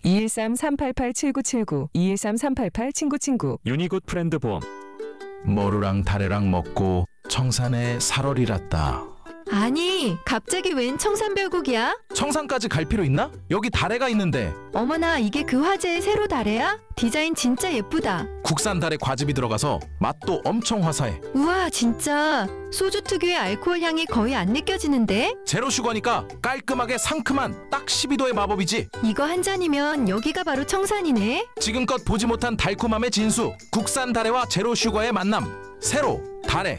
213-388-7979, 213-388-친구친구. 유니굿 브랜드 보험. 머루랑 다래랑 먹고 청산에 살얼이랐다. 아니, 갑자기 웬 청산별곡이야? 청산까지 갈 필요 있나? 여기 다래가 있는데. 어머나, 이게 그 화제의 세로 다래야? 디자인 진짜 예쁘다. 국산 다래 과즙이 들어가서 맛도 엄청 화사해. 우와, 진짜 소주 특유의 알코올 향이 거의 안 느껴지는데? 제로 슈거니까 깔끔하게 상큼한 딱 12도의 마법이지. 이거 한 잔이면 여기가 바로 청산이네. 지금껏 보지 못한 달콤함의 진수, 국산 다래와 제로 슈거의 만남. 세로 다래.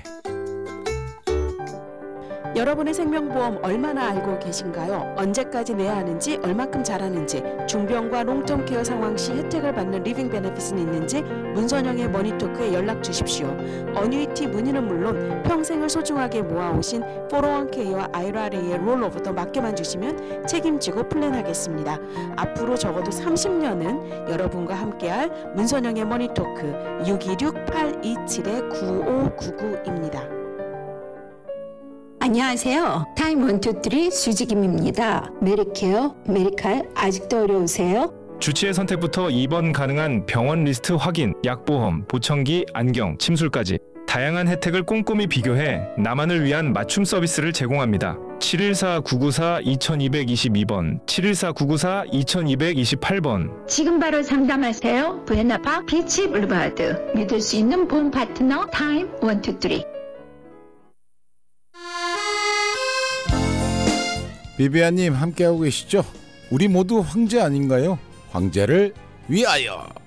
여러분의 생명보험 얼마나 알고 계신가요? 언제까지 내야 하는지, 얼마큼 잘하는지, 중병과 롱텀케어 상황 시 혜택을 받는 리빙 베네핏은 있는지 문선영의 머니토크에 연락 주십시오. 어뉴이티 문의는 물론 평생을 소중하게 모아오신 401k와 IRA의 롤오버도 맡겨만 주시면 책임지고 플랜하겠습니다. 앞으로 적어도 30년은 여러분과 함께할 문선영의 머니토크 626-827-9599입니다. 안녕하세요. 타임 123 수지김입니다. 메리케어, 메리칼 아직도 어려우세요? 주치의 선택부터 입원 가능한 병원 리스트 확인, 약보험, 보청기, 안경, 침술까지 다양한 혜택을 꼼꼼히 비교해 나만을 위한 맞춤 서비스를 제공합니다. 714-994-2222번, 714-994-2228번. 지금 바로 상담하세요. 부에나파 비치 블루바드. 믿을 수 있는 보험 파트너 타임 123. 비비안님 함께하고 계시죠? 우리 모두 황제 아닌가요? 황제를 위하여.